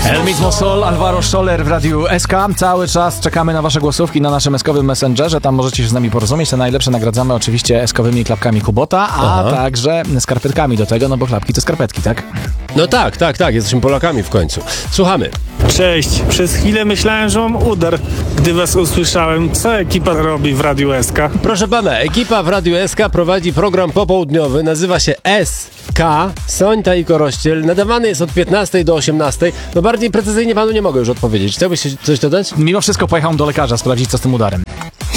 El mismo Sol, Alvaro Soler w Radiu SK. Cały czas czekamy na wasze głosówki na naszym eskowym messengerze. Tam możecie się z nami porozumieć. Te najlepsze nagradzamy oczywiście eskowymi klapkami Kubota, a także skarpetkami do tego, no bo klapki to skarpetki, tak? No tak. Jesteśmy Polakami w końcu. Słuchamy. Cześć. Przez chwilę myślałem, że mam udar, gdy was usłyszałem. Co ekipa robi w Radiu SK? Proszę pana, ekipa w Radiu SK prowadzi program popołudniowy, nazywa się SK, Sońta i Korościel. Nadawany jest od 15 do 18. No bardziej precyzyjnie panu nie mogę już odpowiedzieć. Chciałbyś coś dodać? Mimo wszystko pojechałem do lekarza sprawdzić, co z tym udarem.